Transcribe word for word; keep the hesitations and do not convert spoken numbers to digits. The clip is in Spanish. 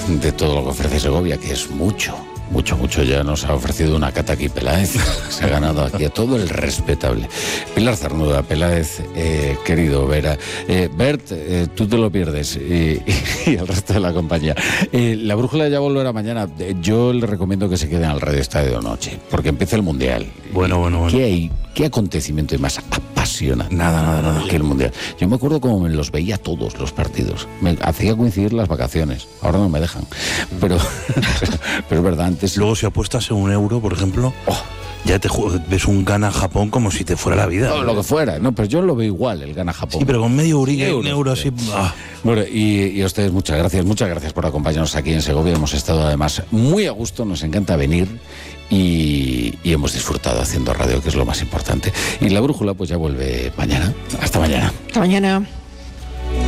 de todo lo que ofrece Segovia, que es mucho. Mucho, mucho. Ya nos ha ofrecido una cata aquí Peláez. Se ha ganado aquí a todo el respetable. Pilar Zarnuda, Peláez, eh, querido Vera. Eh, Bert, eh, tú te lo pierdes y, y el resto de la compañía. Eh, la brújula ya volverá mañana. Eh, yo le recomiendo que se queden al Radio Estadio Noche, porque empieza el Mundial. Bueno, bueno, bueno. ¿Qué hay? ¿Qué acontecimiento más apasionante? Nada, nada, nada. Que el Mundial. Yo me acuerdo cómo me los veía todos los partidos. Me hacía coincidir las vacaciones. Ahora no me dejan. Pero, pero es verdad, antes... Luego si apuestas en un euro, por ejemplo... Oh. Ya te ves un Ghana-Japón como si te fuera la vida. No, lo que fuera. No, pero yo lo veo igual, el Ghana-Japón. Sí, pero con medio euro, un euro así... Ah. Bueno, y, y a ustedes muchas gracias. Muchas gracias por acompañarnos aquí en Segovia. Hemos estado además muy a gusto, nos encanta venir y, y hemos disfrutado haciendo radio, que es lo más importante. Y la brújula pues ya vuelve mañana. Hasta mañana. Hasta mañana.